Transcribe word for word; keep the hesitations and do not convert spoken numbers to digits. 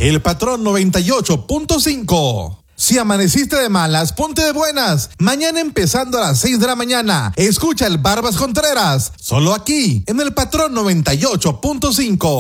El Patrón noventa y ocho punto cinco. Si amaneciste de malas, ponte de buenas. Mañana empezando a las seis de la mañana. Escucha el Barbas Contreras, solo aquí, en el Patrón noventa y ocho punto cinco.